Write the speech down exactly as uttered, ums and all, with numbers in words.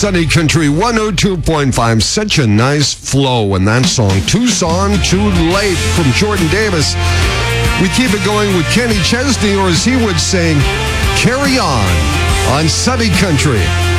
Sunny Country one oh two point five. Such a nice flow in that song. Tucson, Too Late from Jordan Davis. We keep it going with Kenny Chesney, or as he would sing, Carry On on Sunny Country.